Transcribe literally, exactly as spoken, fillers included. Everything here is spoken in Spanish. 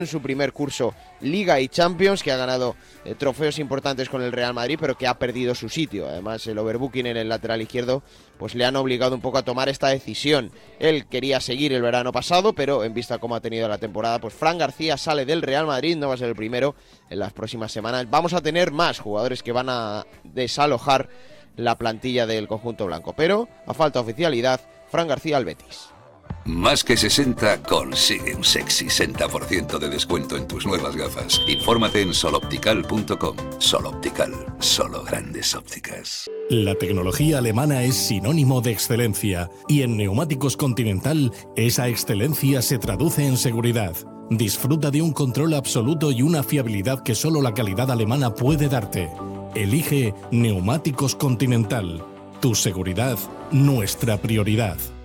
en su primer curso Liga y Champions, que ha ganado eh, trofeos importantes con el Real Madrid, pero que ha perdido su sitio. Además, el overbooking en el lateral izquierdo pues le han obligado un poco a tomar esta decisión. Él quería seguir el verano pasado, pero en vista cómo ha tenido la temporada, pues Fran García sale del Real Madrid, no va a ser el primero. En las próximas semanas vamos a tener más jugadores que van a desalojar la plantilla del conjunto blanco, pero a falta de oficialidad, Fran García al Betis. Más que sesenta consigue un sexy sesenta por ciento de descuento en tus nuevas gafas. Infórmate en soloptical punto com. Soloptical, solo grandes ópticas. La tecnología alemana es sinónimo de excelencia y en Neumáticos Continental esa excelencia se traduce en seguridad. Disfruta de un control absoluto y una fiabilidad que solo la calidad alemana puede darte. Elige Neumáticos Continental. Tu seguridad, nuestra prioridad.